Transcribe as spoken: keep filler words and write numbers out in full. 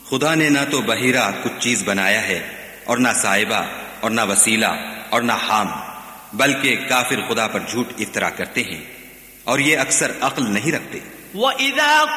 खुदा ने ना तो बहिरा कुछ चीज बनाया है और ना साहिबा और ना वसीला और ना हाम, बल्कि काफिर खुदा पर झूठ इफ्तरा करते हैं और ये अक्सर अक्ल नहीं रखते।